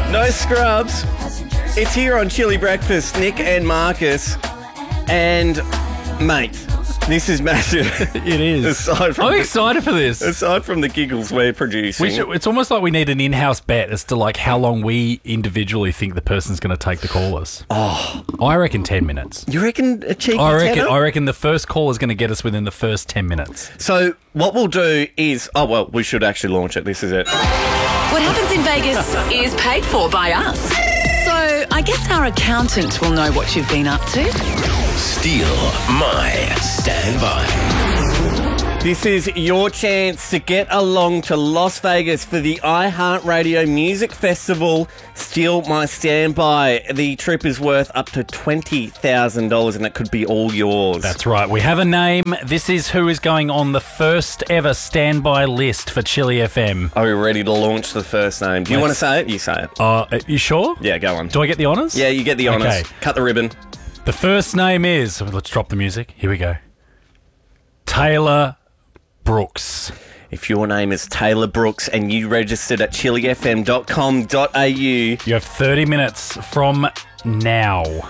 No scrubs. It's here on Chili Breakfast, Nick and Marcus. And, mate, this is massive. It is. I'm excited for this. Aside from the giggles we're producing. It's almost like we need an in-house bet as to like how long we individually think the person's going to take to call us. Oh. I reckon 10 minutes. You reckon a cheeky I reckon the first call is going to get us within the first 10 minutes. So what we'll do is... Oh, well, we should actually launch it. This is it. What happens in Vegas is paid for by us. So I guess our accountant will know what you've been up to. Steal my standby. This is your chance to get along to Las Vegas for the iHeartRadio Music Festival. Steal my standby. The trip is worth up to $20,000 and it could be all yours. That's right. We have a name. This is who is going on the first ever standby list for Chili FM. Are we ready to launch the first name? Do you want to say it? You say it. You sure? Yeah, go on. Do I get the honours? Yeah, you get the honours. Okay. Cut the ribbon. The first name is... Let's drop the music. Here we go. Taylor Brooks. If your name is Taylor Brooks and you registered at chilifm.com.au... You have 30 minutes from now.